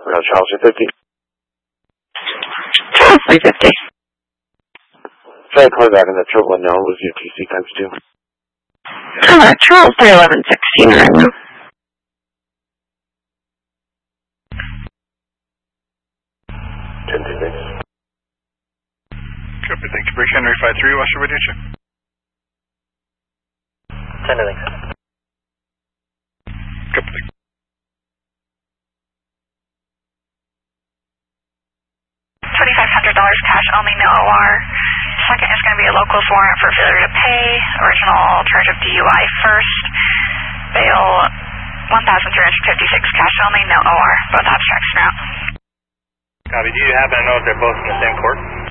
Charles 350. Charles 350. Try to call back in the 111 now with UTC times 2. Charles 311 69. 10-6. Copy, thank you. Break Henry 53, what's your radio check? 10-6. Copy. $2,500 cash only, no OR. Second is going to be a locals warrant for failure to pay. Original charge of DUI first. Bail 1,356 cash only, no OR. Both abstracts now. Copy. Do you happen to know if they're both in the same court?